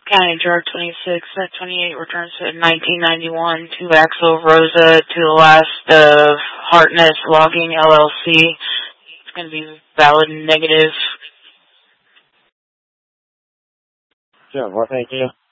County Drug 26 at 28 returns to 1991 to Axel Rosa to the last of Hartness Logging LLC. It's going to be valid and negative. Sure, well, thank you.